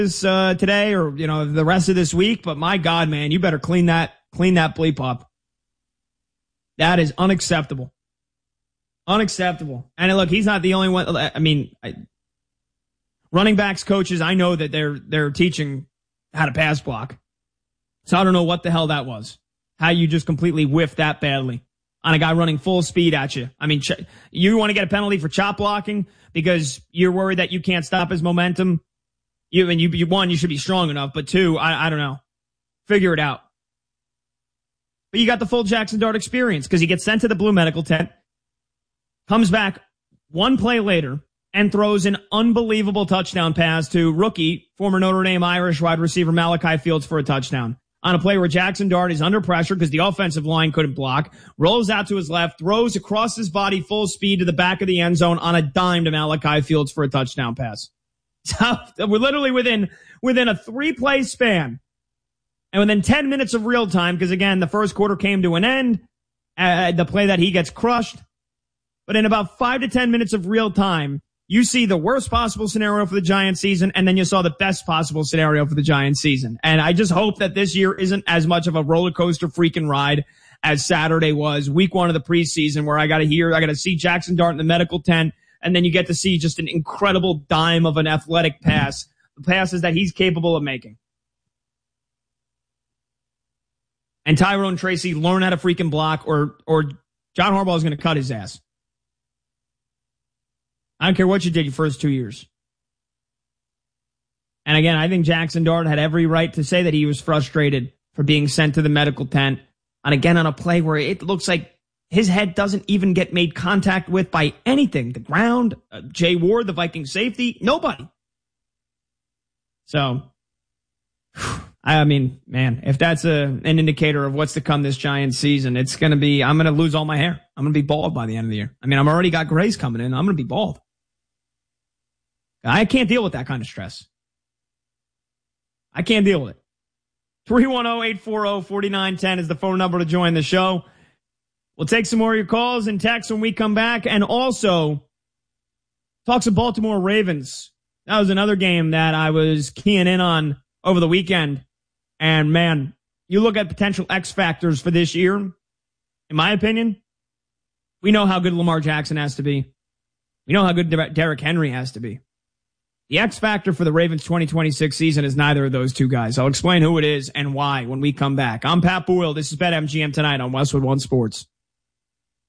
today or, the rest of this week, but my God, man, you better clean that bleep up. That is unacceptable. Unacceptable. And look, he's not the only one. I mean, running backs coaches, I know that they're teaching how to pass block. So I don't know what the hell that was. How you just completely whiffed that badly on a guy running full speed at you. I mean, you want to get a penalty for chop blocking because you're worried that you can't stop his momentum. One, you should be strong enough, but two, I don't know. Figure it out. But you got the full Jackson Dart experience because he gets sent to the blue medical tent, comes back one play later, and throws an unbelievable touchdown pass to rookie, former Notre Dame Irish wide receiver Malachi Fields for a touchdown. On a play where Jackson Dart is under pressure because the offensive line couldn't block, rolls out to his left, throws across his body full speed to the back of the end zone on a dime to Malachi Fields for a touchdown pass. So we're literally within a 3-play span. And within 10 minutes of real time, because again, the first quarter came to an end, the play that he gets crushed. But in about 5 to 10 minutes of real time, you see the worst possible scenario for the Giants season, and then you saw the best possible scenario for the Giants season. And I just hope that this year isn't as much of a roller coaster freaking ride as Saturday was, week 1 of the preseason, where I got to see Jackson Dart in the medical tent, and then you get to see just an incredible dime of an athletic pass, the passes that he's capable of making. And Tyrone Tracy learn how to freaking block, or John Harbaugh is going to cut his ass. I don't care what you did your first 2 years. And again, I think Jackson Dart had every right to say that he was frustrated for being sent to the medical tent. And again, on a play where it looks like his head doesn't even get made contact with by anything. The ground, Jay Ward, the Viking safety, nobody. So, I mean, man, if that's an indicator of what's to come this Giants season, it's going to be, I'm going to lose all my hair. I'm going to be bald by the end of the year. I mean, I'm already got grays coming in. I'm going to be bald. I can't deal with that kind of stress. I can't deal with it. 310-840-4910 is the phone number to join the show. We'll take some more of your calls and texts when we come back. And also, talk some Baltimore Ravens. That was another game that I was keying in on over the weekend. And man, you look at potential X factors for this year. In my opinion, we know how good Lamar Jackson has to be. We know how good Derrick Henry has to be. The X factor for the Ravens 2026 season is neither of those two guys. I'll explain who it is and why when we come back. I'm Pat Boyle. This is BetMGM tonight on Westwood One Sports.